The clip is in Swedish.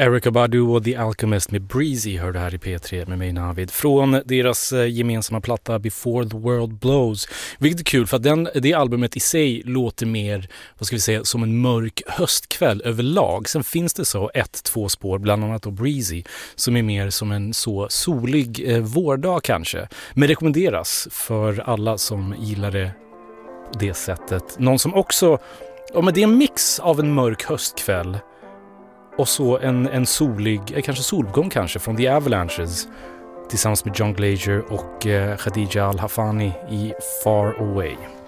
Erykah Badu och The Alchemist med Breezy hörde här i P3 med mig Navid från deras gemensamma platta Before the World Blows. Vilket är kul för att det albumet i sig låter mer, vad ska vi säga, som en mörk höstkväll överlag. Sen finns det så 1-2 spår, bland annat då Breezy, som är mer som en så solig vårdag kanske. Men rekommenderas för alla som gillar det på det sättet. Någon som också, men det är en mix av en mörk höstkväll och så en solig, kanske solgång kanske, från The Avalanches tillsammans med John Glazer och Khadija Al-Hafani i Far Away.